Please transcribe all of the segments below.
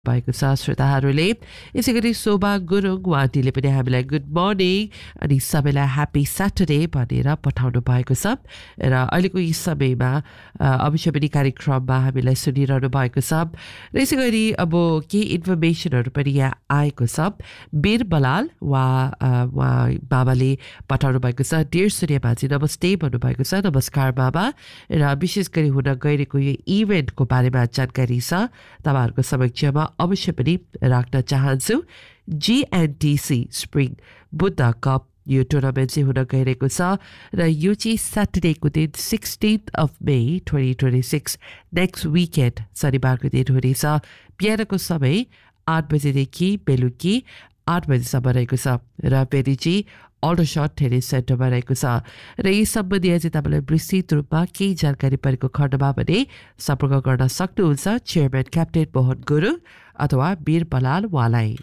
भएको छ श्रोताहरूले यसै गरी शोभा गुरुङ उहाँले पनि हामीलाई गुड मर्निङ अनि सबैलाई ह्याप्पी स्याटरडे भनेर पठाउनु भएको छ र अहिलेको यी समयमा अवश्य पनि कार्यक्रममा हामीलाई सुनिरहनु भएको छ र यसै गरी अब केही इन्फर्मेसनहरू पनि यहाँ आएको छ वीर बलाल उहाँ बाबाले पठाउनु भएको छ डियर सूर्य माझी नमस्ते भन्नुभएको छ नमस्कार बाबा र विशेष गरी हुन गइरहेको यो इभेन्टको बारेमा जानकारी छ तपाईँहरूको समक्षमा अवश्य पनि राख्न चाहन्छु GNTC स्प्रिङ बुद्ध कप यो टुर्नामेन्ट चाहिँ हुन गइरहेको छ र यो चाहिँ स्याटरडेको दिन 16th of May 2026 next weekend शनिबारको दिन हुनेछ बिहानको समय 8 बजेदेखि बेलुकी 8 बजेसम्म रहेको छ र फेरि चाहिँ अल्डरसट टेनिस सेन्टरमा रहेको छ र यी सम्बन्धी चाहिँ तपाईँलाई विस्तृत रूपमा केही जानकारी परेको खण्डमा भने सम्पर्क गर्न सक्नुहुन्छ चेयरम्यान क्याप्टेन मोहन गुरुङ अथवा वीर बलाल उहाँलाई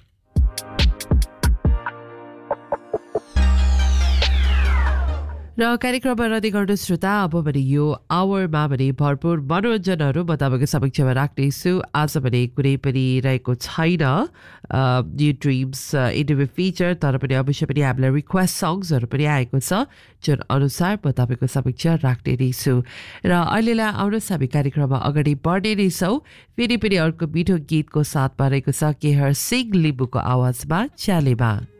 र कार्यक्रममा रहँदै गर्नु श्रोता अब भने यो आवरमा भने भरपूर मनोरञ्जनहरू म तपाईँको समक्षमा राख्नेछु आज भने कुनै पनि रहेको छैन यो ड्रिम्स इन्टरभ्यू फिचर तर पनि अवश्य पनि हामीलाई रिक्वेस्ट सङ्ग्सहरू पनि आएको छ जुन अनुसार म तपाईँको समक्ष राख्ने नै छु र अहिलेलाई आउनुहोस् हामी कार्यक्रममा अगाडि बढ्ने नै छौँ फेरि पनि अर्को मिठो गीतको साथमा रहेको छ केहर सिंह लिम्बूको आवाजमा च्यालेमा